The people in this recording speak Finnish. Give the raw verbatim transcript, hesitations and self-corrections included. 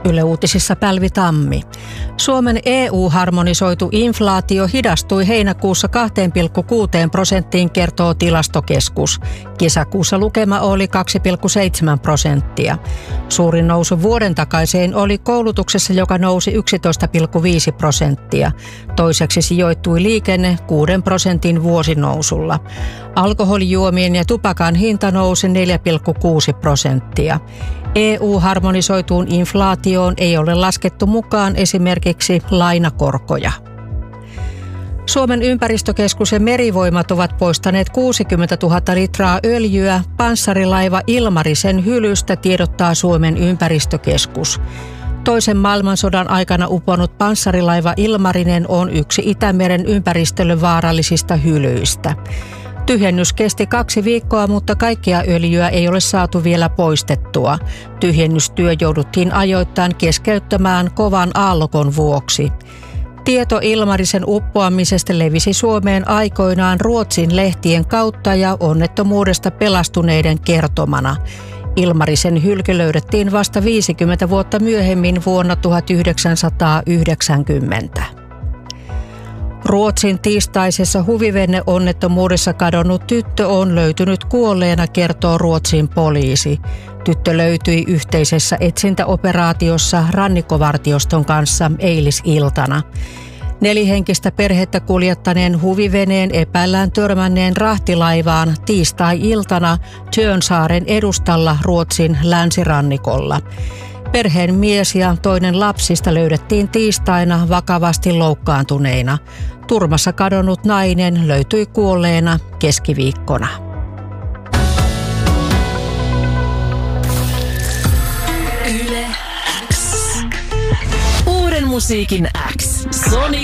Yle Uutisissa Pälvi Tammi. Suomen E U-harmonisoitu inflaatio hidastui heinäkuussa kaksi pilkku kuusi prosenttiin, kertoo Tilastokeskus. Kesäkuussa lukema oli kaksi pilkku seitsemän prosenttia. Suurin nousu vuoden takaiseen oli koulutuksessa, joka nousi yksitoista pilkku viisi prosenttia. Toiseksi sijoittui liikenne kuuden prosentin vuosinousulla. Alkoholijuomien ja tupakan hinta nousi neljä pilkku kuusi prosenttia. E U-harmonisoituun inflaatioon ei ole laskettu mukaan esimerkiksi lainakorkoja. Suomen ympäristökeskus ja Merivoimat ovat poistaneet kuusikymmentätuhatta litraa öljyä panssarilaiva Ilmarisen hylystä, tiedottaa Suomen ympäristökeskus. Toisen maailmansodan aikana uponnut panssarilaiva Ilmarinen on yksi Itämeren ympäristölle vaarallisista hylyistä. Tyhjennys kesti kaksi viikkoa, mutta kaikkea öljyä ei ole saatu vielä poistettua. Tyhjennystyö jouduttiin ajoittain keskeyttämään kovan aallokon vuoksi. Tieto Ilmarisen uppoamisesta levisi Suomeen aikoinaan Ruotsin lehtien kautta ja onnettomuudesta pelastuneiden kertomana. Ilmarisen hylky löydettiin vasta viisikymmentä vuotta myöhemmin vuonna tuhatyhdeksänsataayhdeksänkymmentä. Ruotsin tiistaisessa huviveneonnettomuudessa kadonnut tyttö on löytynyt kuolleena, kertoo Ruotsin poliisi. Tyttö löytyi yhteisessä etsintäoperaatiossa rannikkovartioston kanssa eilisiltana. Nelihenkistä perhettä kuljettaneen huviveneen epäillään törmänneen rahtilaivaan tiistai-iltana Tjörnsaaren edustalla Ruotsin länsirannikolla. Perheen mies ja toinen lapsista löydettiin tiistaina vakavasti loukkaantuneina. Turmassa kadonnut nainen löytyi kuolleena keskiviikkona. Yle X. Uuden musiikin X. Sonic